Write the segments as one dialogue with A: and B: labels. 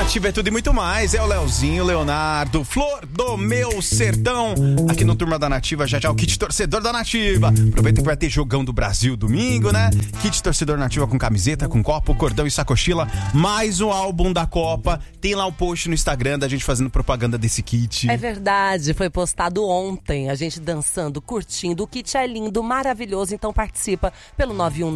A: Nativa é tudo e muito mais. É o Leozinho, Leonardo, Flor do Meu Sertão. Aqui no Turma da Nativa, já o kit torcedor da Nativa. Aproveita que vai ter jogão do Brasil domingo, né? Kit torcedor Nativa com camiseta, com copo, cordão e sacochila. Mais o álbum da Copa. Tem lá o post no Instagram da gente fazendo propaganda desse kit.
B: É verdade, foi postado ontem. A gente dançando, curtindo. O kit é lindo, maravilhoso. Então participa pelo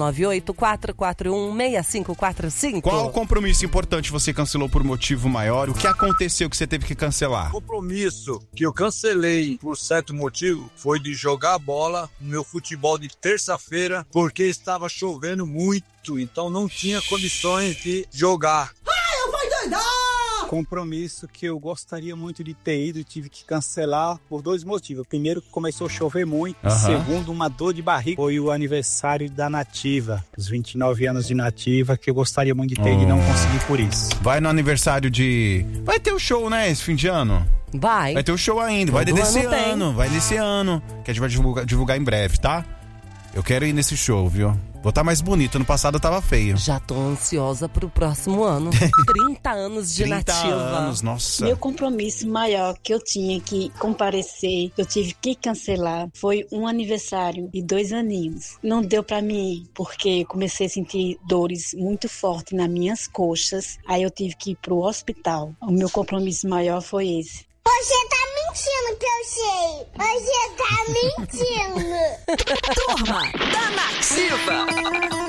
B: 9198-441-6545.
A: Qual compromisso importante você cancelou por motivo maior? O que aconteceu que você teve que cancelar?
C: O compromisso que eu cancelei por certo motivo foi de jogar bola no meu futebol de terça-feira, porque estava chovendo muito, então não tinha condições de jogar.
D: Eu vou doidar!
E: Compromisso que eu gostaria muito de ter ido e tive que cancelar por dois motivos. Primeiro, começou a chover muito. Segundo, uma dor de barriga. Foi o aniversário da Nativa, os 29 anos de Nativa, que eu gostaria muito de ter ido e não consegui por isso.
A: Vai no aniversário de... Vai ter o show, né, esse fim de ano?
B: Vai
A: ter o show ainda, vai desse ano, que a gente vai divulgar em breve, tá? Eu quero ir nesse show, viu? Vou estar mais bonito, ano passado eu tava feio.
B: Já tô ansiosa pro próximo ano. 30 anos de
A: 30
B: Nativa.
A: anos, nossa.
F: Meu compromisso maior que eu tinha que comparecer, eu tive que cancelar, foi um aniversário de 2 aninhos. Não deu pra mim ir, porque comecei a sentir dores muito fortes nas minhas coxas. Aí eu tive que ir pro hospital. O meu compromisso maior foi esse.
G: Você tá mentindo que eu sei. Você tá mentindo.
D: Turma da Nativa.